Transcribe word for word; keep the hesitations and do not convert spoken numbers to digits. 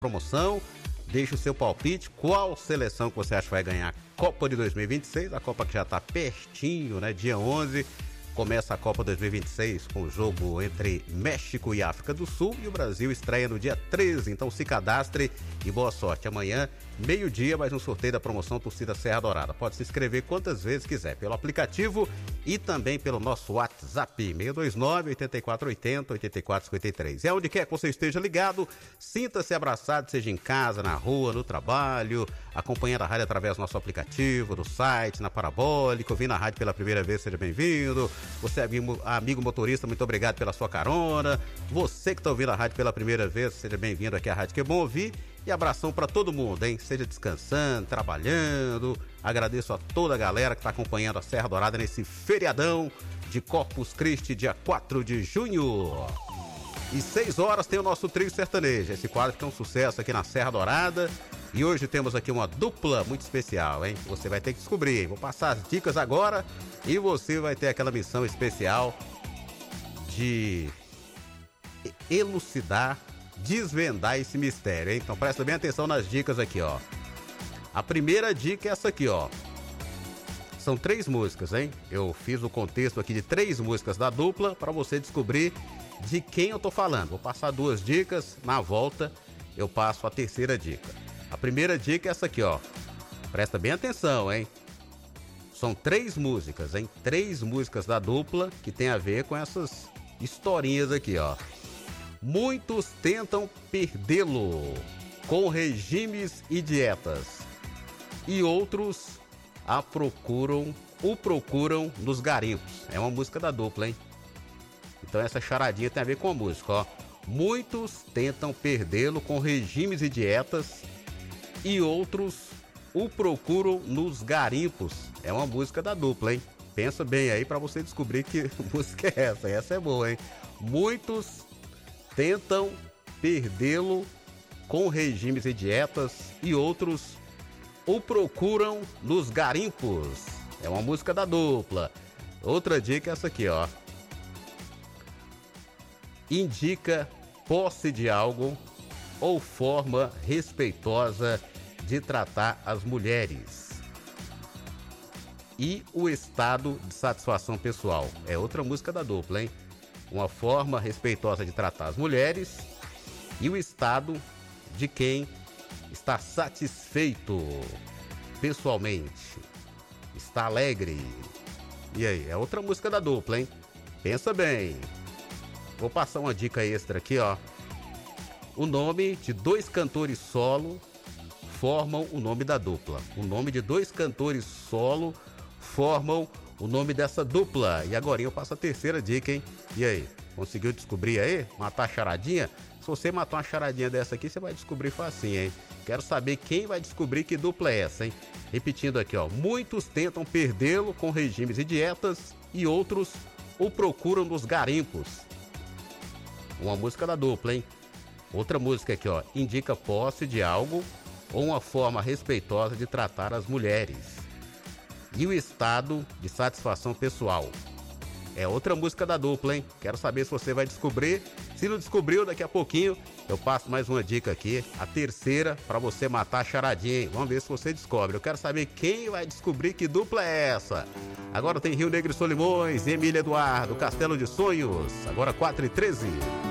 promoção, deixe o seu palpite, qual seleção que você acha que vai ganhar a Copa de dois mil e vinte e seis, a Copa que já está pertinho, né? Dia onze, começa a Copa dois mil e vinte e seis com o jogo entre México e África do Sul e o Brasil estreia no dia treze, então se cadastre e boa sorte. Amanhã, meio-dia, mais um sorteio da promoção Torcida Serra Dourada. Pode se inscrever quantas vezes quiser, pelo aplicativo e também pelo nosso WhatsApp, seis dois nove, oito quatro oito zero, oito quatro cinco três. É onde quer que você esteja ligado, sinta-se abraçado, seja em casa, na rua, no trabalho, acompanhando a rádio através do nosso aplicativo, do site, na Parabólica, ouvindo a rádio pela primeira vez, seja bem-vindo. Você, amigo, amigo motorista, muito obrigado pela sua carona. Você que está ouvindo a rádio pela primeira vez, seja bem-vindo aqui à rádio, que é bom ouvir. E abração para todo mundo, hein? Seja descansando, trabalhando. Agradeço a toda a galera que está acompanhando a Serra Dourada nesse feriadão de Corpus Christi, dia quatro de junho. E seis horas tem o nosso trio sertanejo. Esse quadro que é um sucesso aqui na Serra Dourada. E hoje temos aqui uma dupla muito especial, hein? Você vai ter que descobrir, hein? Vou passar as dicas agora e você vai ter aquela missão especial de elucidar, desvendar esse mistério, hein? Então presta bem atenção nas dicas aqui, ó. A primeira dica é essa aqui, ó. São três músicas, hein? Eu fiz o contexto aqui de três músicas da dupla para você descobrir de quem eu tô falando. Vou passar duas dicas, na volta eu passo a terceira dica. A primeira dica é essa aqui, ó. Presta bem atenção, hein? São três músicas, hein? Três músicas da dupla que tem a ver com essas historinhas aqui, ó. Muitos tentam perdê-lo com regimes e dietas, e outros a procuram, o procuram nos garimpos. É uma música da dupla, hein? Então essa charadinha tem a ver com a música, ó. Muitos tentam perdê-lo com regimes e dietas, e outros o procuram nos garimpos. É uma música da dupla, hein? Pensa bem aí para você descobrir que música é essa. Essa é boa, hein? Muitos tentam perdê-lo com regimes e dietas, e outros o procuram nos garimpos. É uma música da dupla. Outra dica é essa aqui, ó. Indica posse de algo ou forma respeitosa de tratar as mulheres. E o estado de satisfação pessoal. É outra música da dupla, hein? Uma forma respeitosa de tratar as mulheres e o estado de quem está satisfeito pessoalmente, está alegre. E aí, é outra música da dupla, hein? Pensa bem. Vou passar uma dica extra aqui, ó. O nome de dois cantores solo formam o nome da dupla. O nome de dois cantores solo formam o nome dessa dupla. E agora eu passo a terceira dica, hein? E aí, conseguiu descobrir aí? Matar a charadinha? Se você matar uma charadinha dessa aqui, você vai descobrir facinho, hein? Quero saber quem vai descobrir que dupla é essa, hein? Repetindo aqui, ó. Muitos tentam perdê-lo com regimes e dietas, e outros o procuram nos garimpos. Uma música da dupla, hein? Outra música aqui, ó. Indica posse de algo ou uma forma respeitosa de tratar as mulheres. E o estado de satisfação pessoal. É outra música da dupla, hein? Quero saber se você vai descobrir. Se não descobriu, daqui a pouquinho eu passo mais uma dica aqui, a terceira, para você matar a charadinha, hein? Vamos ver se você descobre. Eu quero saber quem vai descobrir que dupla é essa. Agora tem Rio Negro e Solimões, Emília Eduardo, Castelo de Sonhos. Agora quatro e treze.